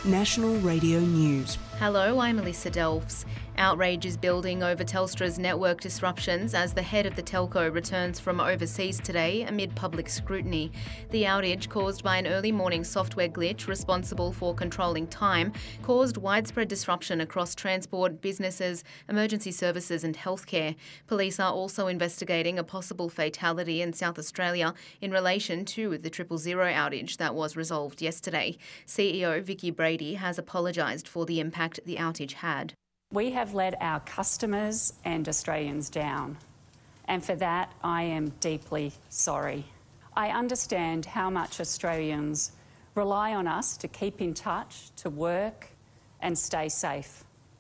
National Radio News. Hello, I'm Elisa Delfs. Outrage is building over Telstra's network disruptions as the head of the telco returns from overseas today amid public scrutiny. The outage, caused by an early morning software glitch responsible for controlling time, caused widespread disruption across transport, businesses, emergency services and healthcare. Police are also investigating a possible fatality in South Australia in relation to the 000 outage that was resolved yesterday. CEO Vicki Brady has apologised for the impact the outage had. We have let our customers and Australians down, and for that I am deeply sorry. I understand how much Australians rely on us to keep in touch, to work and stay safe.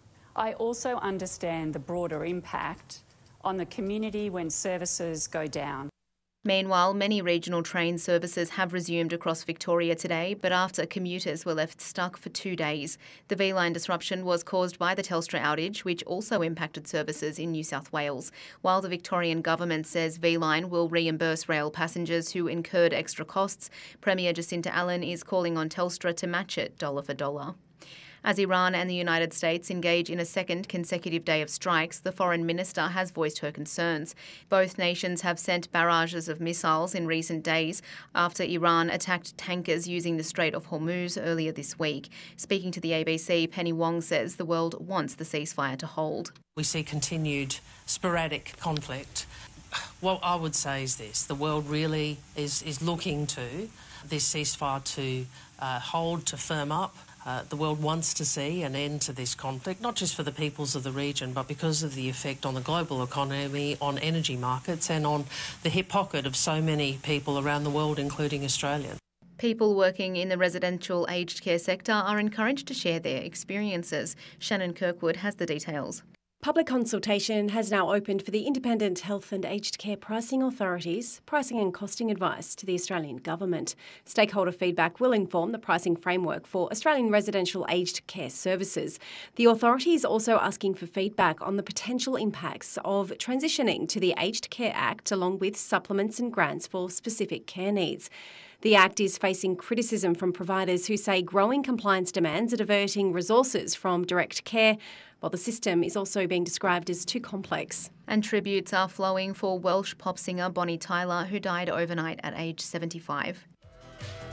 I also understand the broader impact on the community when services go down. Meanwhile, many regional train services have resumed across Victoria today, but after commuters were left stuck for 2 days. The V-Line disruption was caused by the Telstra outage, which also impacted services in New South Wales, while the Victorian government says V-Line will reimburse rail passengers who incurred extra costs. Premier Jacinta Allen is calling on Telstra to match it dollar for dollar. As Iran and the United States engage in a second consecutive day of strikes, the foreign minister has voiced her concerns. Both nations have sent barrages of missiles in recent days after Iran attacked tankers using the Strait of Hormuz earlier this week. Speaking to the ABC, Penny Wong says the world wants the ceasefire to hold. We see continued sporadic conflict. What I would say is this: the world really is looking to this ceasefire to hold, to firm up. The world wants to see an end to this conflict, not just for the peoples of the region, but because of the effect on the global economy, on energy markets and on the hip pocket of so many people around the world, including Australians. People working in the residential aged care sector are encouraged to share their experiences. Shannon Kirkwood has the details. Public consultation has now opened for the Independent Health and Aged Care Pricing Authority's pricing and costing advice to the Australian Government. Stakeholder feedback will inform the pricing framework for Australian residential aged care services. The authority is also asking for feedback on the potential impacts of transitioning to the Aged Care Act, along with supplements and grants for specific care needs. The Act is facing criticism from providers who say growing compliance demands are diverting resources from direct care, while the system is also being described as too complex. And tributes are flowing for Welsh pop singer Bonnie Tyler, who died overnight at age 75.